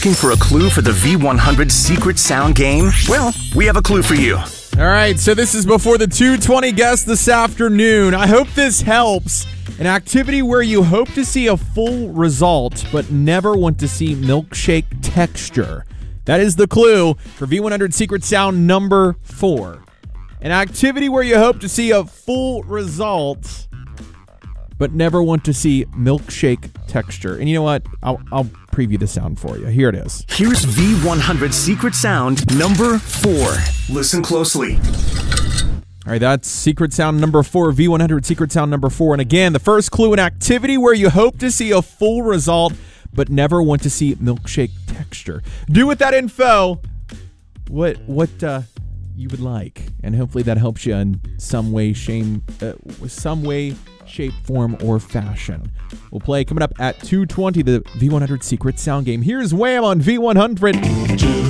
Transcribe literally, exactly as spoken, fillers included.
Looking for a clue for the V one hundred Secret Sound game? Well, we have a clue for you. All right, so this is before the two twenty guess this afternoon. I hope this helps. An activity where you hope to see a full result, but never want to see milkshake texture. That is the clue for V one hundred Secret Sound number four. An activity where you hope to see a full result, but never want to see milkshake texture. And you know what? I'll, I'll preview the sound for you. Here it is. Here's V one hundred Secret Sound number four. Listen closely. All right, that's Secret Sound number four, V one hundred Secret Sound number four. And again, the first clue, an activity where you hope to see a full result, but never want to see milkshake texture. Do with that info what what uh, you would like, and hopefully that helps you in some way, shame, uh, some way, shape, form, or fashion. We'll play coming up at two twenty, the V one hundred Secret Sound game. Here's Wham on V one hundred.